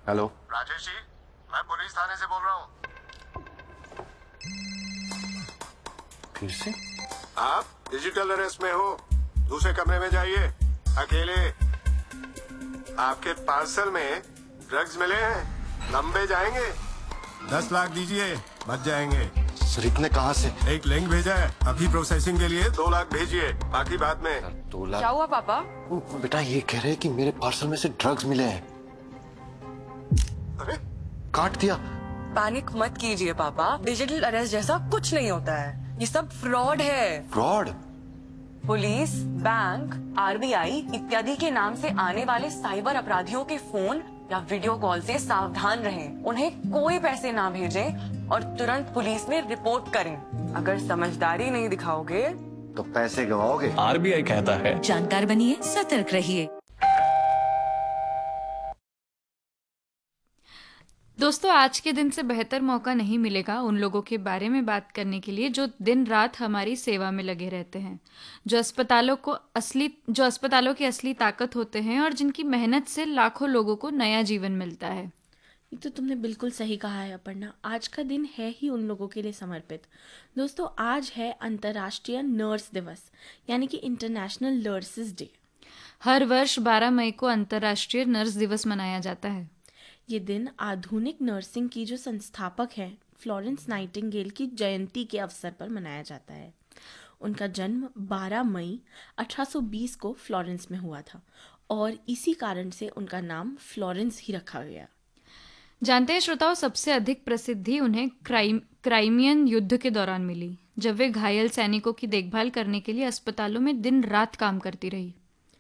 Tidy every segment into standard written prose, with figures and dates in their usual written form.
Hello Rajesh ji, मैं police थाने से बोल रहा हूँ। फिर से? आप डिजिटल अरेस्ट में हो, दूसरे कमरे में जाइए, अकेले। आपके पार्सल में ड्रग्स मिले हैं, लंबे जाएंगे। 10 लाख दीजिए, बच जाएंगे। सर इतने कहाँ से? एक लिंक भेजा है, अभी प्रोसेसिंग के लिए 2 लाख भेजिए, बाकी बाद में। 2 लाख? क्या हुआ पापा? बेटा ये कह रहे हैं कि मेरे पार्सल में से ड्रग्स मिले हैं। अरे काट दिया। पैनिक मत कीजिए पापा, डिजिटल अरेस्ट जैसा कुछ नहीं होता है, ये सब फ्रॉड है। फ्रॉड? पुलिस, बैंक, आरबीआई इत्यादि के नाम से आने वाले साइबर अपराधियों के फोन या वीडियो कॉल से सावधान रहें। उन्हें कोई पैसे ना भेजें और तुरंत पुलिस में रिपोर्ट करें। अगर समझदारी नहीं दिखाओगे तो पैसे गवाओगे। आरबीआई कहता है, जानकार बनिए, सतर्क रहिए। दोस्तों, आज के दिन से बेहतर मौका नहीं मिलेगा उन लोगों के बारे में बात करने के लिए जो दिन रात हमारी सेवा में लगे रहते हैं, जो अस्पतालों की असली ताकत होते हैं और जिनकी मेहनत से लाखों लोगों को नया जीवन मिलता है। ये तो तुमने बिल्कुल सही कहा है अपर्णा, आज का दिन है ही उन लोगों के लिए समर्पित। दोस्तों, आज है अंतर्राष्ट्रीय नर्स दिवस, यानी कि इंटरनेशनल नर्सेज डे। हर वर्ष 12 मई को अंतर्राष्ट्रीय नर्स दिवस मनाया जाता है। ये दिन आधुनिक नर्सिंग की जो संस्थापक हैं फ्लोरेंस नाइटिंगेल की जयंती के अवसर पर मनाया जाता है। उनका जन्म 12 मई 1820 को फ्लोरेंस में हुआ था और इसी कारण से उनका नाम फ्लोरेंस ही रखा गया। जानते हैं श्रोताओं, सबसे अधिक प्रसिद्धि उन्हें क्राइमियन युद्ध के दौरान मिली, जब वे घायल सैनिकों की देखभाल करने के लिए अस्पतालों में दिन रात काम करती रही।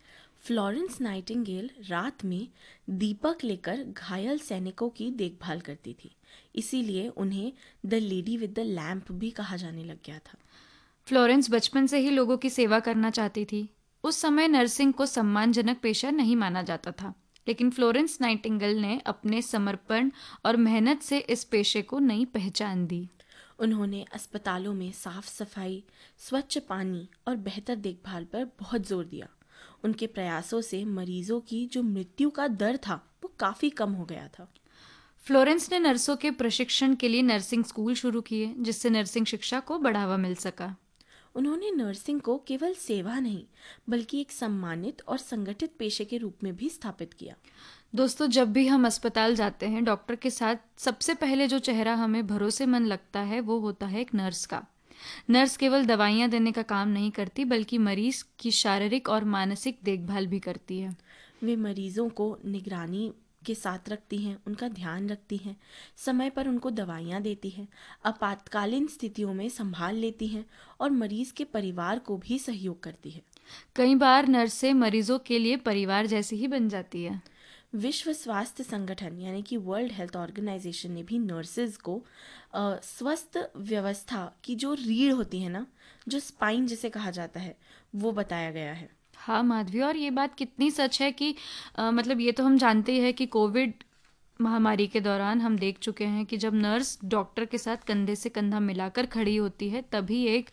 फ्लोरेंस नाइटिंगेल रात में दीपक लेकर घायल सैनिकों की देखभाल करती थी, इसीलिए उन्हें the lady with the lamp भी कहा जाने लग गया था। फ्लोरेंस बचपन से ही लोगों की सेवा करना चाहती थी। उस समय नर्सिंग को सम्मानजनक पेशा नहीं माना जाता था, लेकिन फ्लोरेंस नाइटिंगेल ने अपने समर्पण और मेहनत से इस पेशे को नई पहचान दी। उन्होंने अस्पतालों में साफ सफाई, स्वच्छ पानी और बेहतर देखभाल पर बहुत जोर दिया। उनके प्रयासों से मरीजों की जो मृत्यु का दर था वो काफ़ी कम हो गया था। फ्लोरेंस ने नर्सों के प्रशिक्षण के लिए नर्सिंग स्कूल शुरू किए, जिससे नर्सिंग शिक्षा को बढ़ावा मिल सका। उन्होंने नर्सिंग को केवल सेवा नहीं बल्कि एक सम्मानित और संगठित पेशे के रूप में भी स्थापित किया। दोस्तों, जब भी हम अस्पताल जाते हैं, डॉक्टर के साथ सबसे पहले जो चेहरा हमें भरोसेमंद लगता है वो होता है एक नर्स का। नर्स केवल दवाइयाँ देने का काम नहीं करती, बल्कि मरीज की शारीरिक और मानसिक देखभाल भी करती है। वे मरीजों को निगरानी के साथ रखती हैं, उनका ध्यान रखती हैं, समय पर उनको दवाइयाँ देती हैं, आपातकालीन स्थितियों में संभाल लेती हैं और मरीज के परिवार को भी सहयोग करती है। कई बार नर्सें मरीजों के लिए परिवार जैसी ही बन जाती है। विश्व स्वास्थ्य संगठन यानी कि वर्ल्ड हेल्थ ऑर्गेनाइजेशन ने भी नर्सेज को स्वस्थ व्यवस्था की जो रीढ़ होती है ना, जो स्पाइन जिसे कहा जाता है, वो बताया गया है। हाँ माधवी, और ये बात कितनी सच है कि मतलब ये तो हम जानते ही है कि कोविड महामारी के दौरान हम देख चुके हैं कि जब नर्स डॉक्टर के साथ कंधे से कंधा मिलाकर खड़ी होती है, तभी एक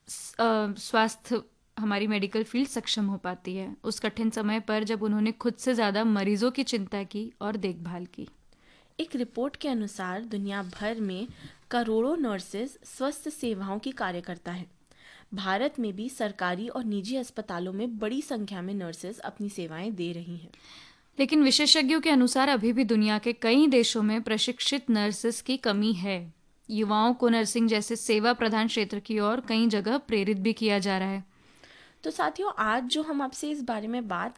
स्वास्थ्य हमारी मेडिकल फील्ड सक्षम हो पाती है उस कठिन समय पर, जब उन्होंने खुद से ज़्यादा मरीजों की चिंता की और देखभाल की। एक रिपोर्ट के अनुसार दुनिया भर में करोड़ों नर्सेज स्वास्थ्य सेवाओं की कार्यकर्ता हैं। भारत में भी सरकारी और निजी अस्पतालों में बड़ी संख्या में नर्सेज अपनी सेवाएं दे रही हैं। लेकिन विशेषज्ञों के अनुसार अभी भी दुनिया के कई देशों में प्रशिक्षित नर्सेज की कमी है। युवाओं को नर्सिंग जैसे सेवा प्रधान क्षेत्र की ओर कई जगह प्रेरित भी किया जा रहा है। तो साथियों, आज जो हम आपसे इस बारे में बात